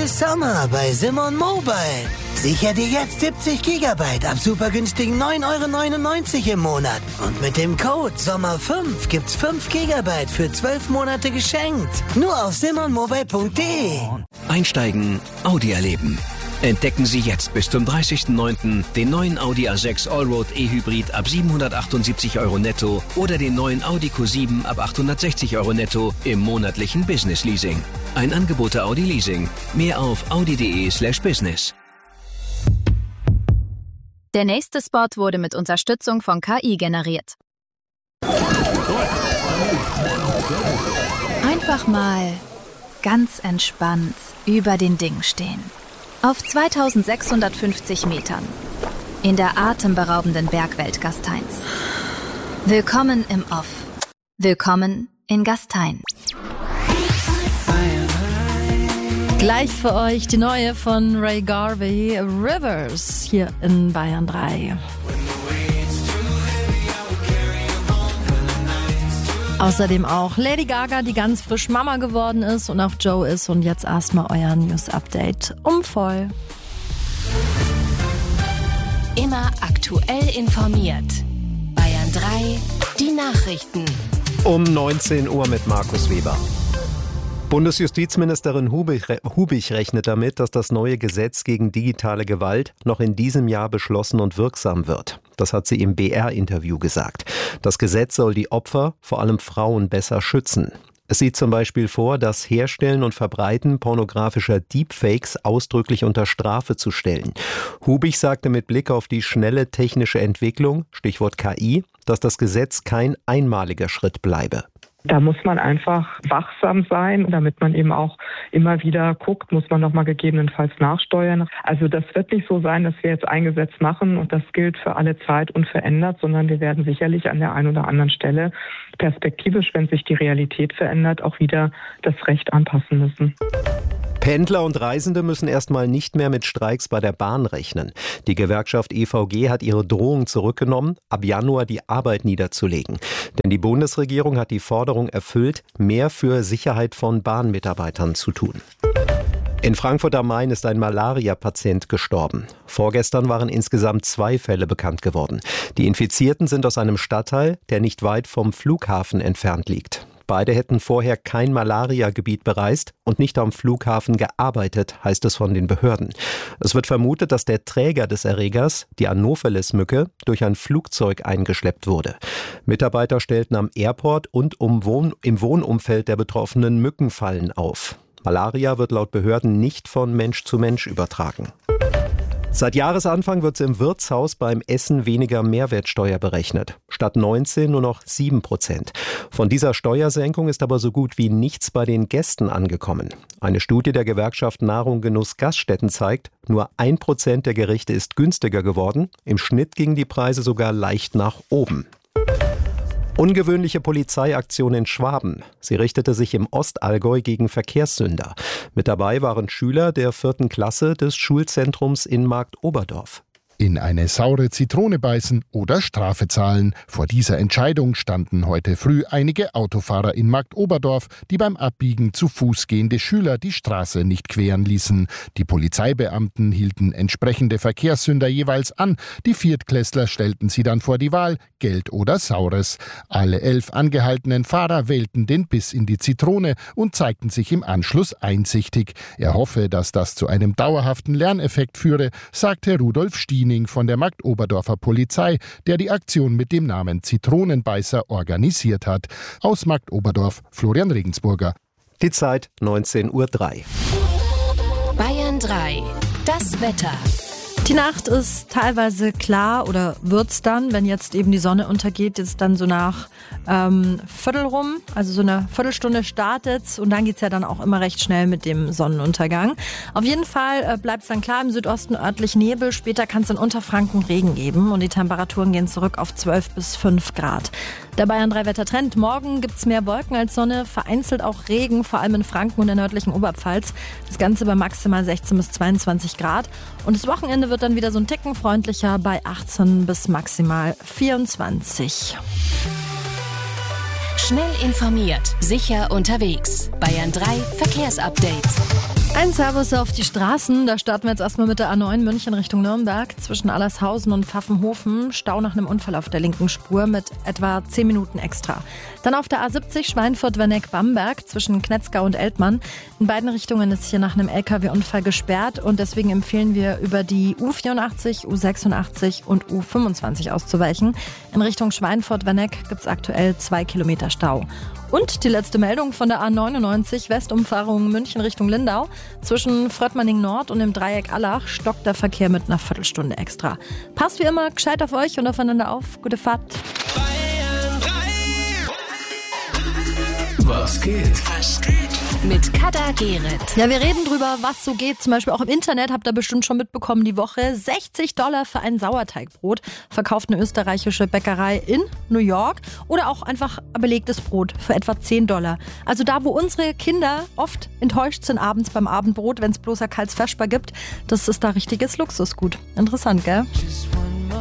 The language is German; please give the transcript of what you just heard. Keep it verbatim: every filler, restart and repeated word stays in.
Cool Summer bei Simon Mobile. Sicher dir jetzt siebzig Gigabyte ab super günstigen neun Euro neunundneunzig im Monat. Und mit dem Code Sommer fünf gibt's fünf Gigabyte für zwölf Monate geschenkt. Nur auf simon mobile punkt de. Einsteigen, Audi erleben. Entdecken Sie jetzt bis zum dreißigsten neunten den neuen Audi A sechs Allroad E-Hybrid ab siebenhundertachtundsiebzig Euro netto oder den neuen Audi Q sieben ab achthundertsechzig Euro netto im monatlichen Business Leasing. Ein Angebot der Audi Leasing. Mehr auf audi.de slash business. Der nächste Spot wurde mit Unterstützung von K I generiert. Einfach mal ganz entspannt über den Dingen stehen. Auf zweitausendsechshundertfünfzig Metern. In der atemberaubenden Bergwelt Gasteins. Willkommen im Off. Willkommen in Gastein. Gleich für euch die neue von Ray Garvey, Rivers, hier in Bayern drei. Außerdem auch Lady Gaga, die ganz frisch Mama geworden ist und auch Joe ist. Und jetzt erstmal euer News-Update um voll. Immer aktuell informiert. Bayern drei, die Nachrichten. Um neunzehn Uhr mit Markus Weber. Bundesjustizministerin Hubich, Hubich rechnet damit, dass das neue Gesetz gegen digitale Gewalt noch in diesem Jahr beschlossen und wirksam wird. Das hat sie im B R-Interview gesagt. Das Gesetz soll die Opfer, vor allem Frauen, besser schützen. Es sieht zum Beispiel vor, das Herstellen und Verbreiten pornografischer Deepfakes ausdrücklich unter Strafe zu stellen. Hubich sagte mit Blick auf die schnelle technische Entwicklung, Stichwort K I, dass das Gesetz kein einmaliger Schritt bleibe. Da muss man einfach wachsam sein, damit man eben auch immer wieder guckt, muss man nochmal gegebenenfalls nachsteuern. Also das wird nicht so sein, dass wir jetzt ein Gesetz machen und das gilt für alle Zeit unverändert, sondern wir werden sicherlich an der einen oder anderen Stelle perspektivisch, wenn sich die Realität verändert, auch wieder das Recht anpassen müssen. Pendler und Reisende müssen erstmal nicht mehr mit Streiks bei der Bahn rechnen. Die Gewerkschaft E V G hat ihre Drohung zurückgenommen, ab Januar die Arbeit niederzulegen. Denn die Bundesregierung hat die Forderung erfüllt, mehr für Sicherheit von Bahnmitarbeitern zu tun. In Frankfurt am Main ist ein Malaria-Patient gestorben. Vorgestern waren insgesamt zwei Fälle bekannt geworden. Die Infizierten sind aus einem Stadtteil, der nicht weit vom Flughafen entfernt liegt. Beide hätten vorher kein Malaria-Gebiet bereist und nicht am Flughafen gearbeitet, heißt es von den Behörden. Es wird vermutet, dass der Träger des Erregers, die Anopheles-Mücke, durch ein Flugzeug eingeschleppt wurde. Mitarbeiter stellten am Airport und um Wohn- im Wohnumfeld der Betroffenen Mückenfallen auf. Malaria wird laut Behörden nicht von Mensch zu Mensch übertragen. Seit Jahresanfang wird im Wirtshaus beim Essen weniger Mehrwertsteuer berechnet. Statt neunzehn nur noch sieben Prozent. Von dieser Steuersenkung ist aber so gut wie nichts bei den Gästen angekommen. Eine Studie der Gewerkschaft Nahrung Genuss Gaststätten zeigt, nur ein Prozent der Gerichte ist günstiger geworden. Im Schnitt gingen die Preise sogar leicht nach oben. Ungewöhnliche Polizeiaktion in Schwaben. Sie richtete sich im Ostallgäu gegen Verkehrssünder. Mit dabei waren Schüler der vierten Klasse des Schulzentrums in Marktoberdorf. In eine saure Zitrone beißen oder Strafe zahlen. Vor dieser Entscheidung standen heute früh einige Autofahrer in Marktoberdorf, die beim Abbiegen zu Fuß gehende Schüler die Straße nicht queren ließen. Die Polizeibeamten hielten entsprechende Verkehrssünder jeweils an. Die Viertklässler stellten sie dann vor die Wahl, Geld oder Saures. Alle elf angehaltenen Fahrer wählten den Biss in die Zitrone und zeigten sich im Anschluss einsichtig. Er hoffe, dass das zu einem dauerhaften Lerneffekt führe, sagte Rudolf Stiening von der Marktoberdorfer Polizei, der die Aktion mit dem Namen Zitronenbeißer organisiert hat. Aus Marktoberdorf, Florian Regensburger. Die Zeit neunzehn Uhr drei. Bayern drei, das Wetter. Die Nacht ist teilweise klar oder wird's dann, wenn jetzt eben die Sonne untergeht, jetzt dann so nach ähm, Viertel rum, also so eine Viertelstunde startet's und dann geht's ja dann auch immer recht schnell mit dem Sonnenuntergang. Auf jeden Fall äh, bleibt's dann klar, im Südosten örtlich Nebel, später kann es in Unterfranken Regen geben und die Temperaturen gehen zurück auf zwölf bis fünf Grad. Der Bayern drei Wettertrend. Morgen gibt's mehr Wolken als Sonne, vereinzelt auch Regen, vor allem in Franken und der nördlichen Oberpfalz. Das Ganze bei maximal sechzehn bis zweiundzwanzig Grad. Und das Wochenende wird dann wieder so ein Ticken freundlicher bei achtzehn bis maximal vierundzwanzig. Schnell informiert, sicher unterwegs. Bayern drei Verkehrsupdate. Ein Servus auf die Straßen. Da starten wir jetzt erstmal mit der A neun München Richtung Nürnberg. Zwischen Allershausen und Pfaffenhofen Stau nach einem Unfall auf der linken Spur mit etwa zehn Minuten extra. Dann auf der A siebzig Schweinfurt-Werneck-Bamberg zwischen Knetzgau und Eltmann. In beiden Richtungen ist hier nach einem L K W-Unfall gesperrt und deswegen empfehlen wir, über die U vierundachtzig, U sechsundachtzig und U fünfundzwanzig auszuweichen. In Richtung Schweinfurt-Werneck gibt es aktuell zwei Kilometer Stau. Und die letzte Meldung von der A neunundneunzig Westumfahrung München Richtung Lindau. Zwischen Fröttmanning Nord und dem Dreieck Allach stockt der Verkehr mit einer Viertelstunde extra. Passt wie immer gescheit auf euch und aufeinander auf. Gute Fahrt. Was geht? Was geht? Mit Kada Gerrit. Ja, wir reden drüber, was so geht. Zum Beispiel auch im Internet, habt ihr bestimmt schon mitbekommen, die Woche. sechzig Dollar für ein Sauerteigbrot verkauft eine österreichische Bäckerei in New York. Oder auch einfach belegtes Brot für etwa zehn Dollar. Also da, wo unsere Kinder oft enttäuscht sind abends beim Abendbrot, wenn es bloß ein kaltes Vesper gibt, das ist da richtiges Luxusgut. Interessant, gell?